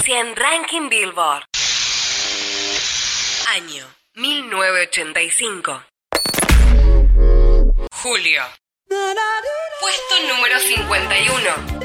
preferencia en Ranking Billboard. Año 1985. Julio. Puesto número 51.